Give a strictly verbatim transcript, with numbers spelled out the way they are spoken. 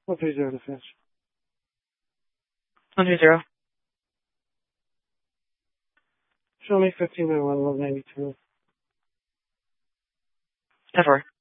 One three zero to fetch. One three zero. Show me fifteen minute one, eleven eighty two. Ten four.